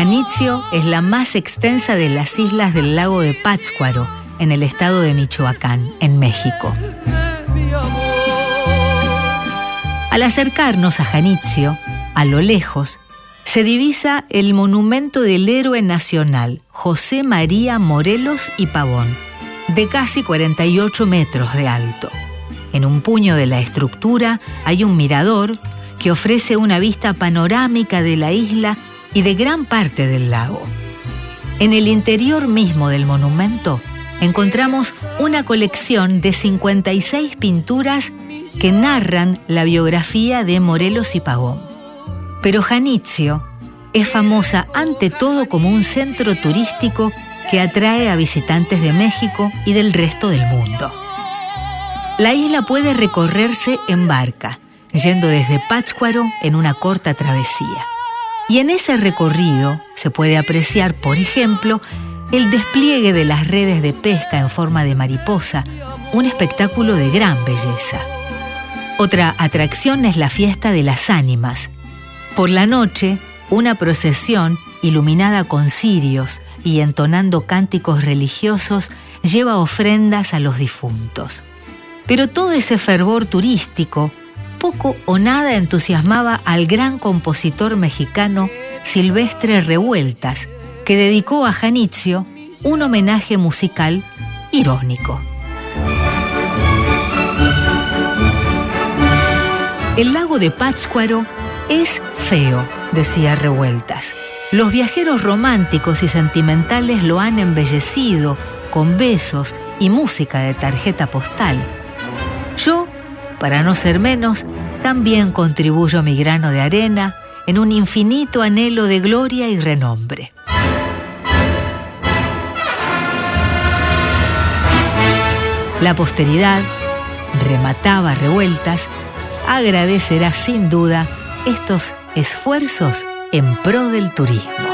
Janitzio es la más extensa de las islas del lago de Pátzcuaro, en el estado de Michoacán, en México. Al acercarnos a Janitzio, a lo lejos, se divisa el monumento del héroe nacional José María Morelos y Pavón, de casi 48 metros de alto. En un puño de la estructura hay un mirador que ofrece una vista panorámica de la isla y de gran parte del lago. En el interior mismo del monumento encontramos una colección de 56 pinturas que narran la biografía de Morelos y Pavón. Pero Janitzio es famosa ante todo como un centro turístico que atrae a visitantes de México y del resto del mundo. La isla puede recorrerse en barca, yendo desde Pátzcuaro en una corta travesía. Y en ese recorrido se puede apreciar, por ejemplo, el despliegue de las redes de pesca en forma de mariposa, un espectáculo de gran belleza. Otra atracción es la fiesta de las ánimas. Por la noche, una procesión iluminada con cirios y entonando cánticos religiosos lleva ofrendas a los difuntos. Pero todo ese fervor turístico poco o nada entusiasmaba al gran compositor mexicano Silvestre Revueltas, que dedicó a Janitzio un homenaje musical irónico. El lago de Pátzcuaro es feo, decía Revueltas. Los viajeros románticos y sentimentales lo han embellecido con besos y música de tarjeta postal. Yo, para no ser menos, también contribuyo mi grano de arena en un infinito anhelo de gloria y renombre. La posteridad, remataba Revueltas, agradecerá sin duda estos esfuerzos en pro del turismo.